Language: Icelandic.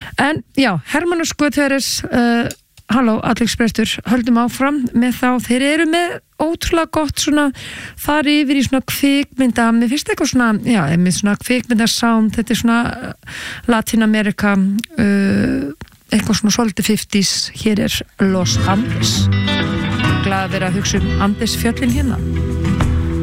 En já, Hermanos Gutierrez, halló, Allexprestur, höldum áfram með þá, þeir eru með ótrúlega gott svona, þar yfir í svona kvikmynda, mér finnst eitthvað svona, já, með svona kvikmyndasound, þetta svona Latin America, eitthvað svona svolítið 50s, hér Los Andes, glaða að vera að hugsa Andes fjöllin hérna.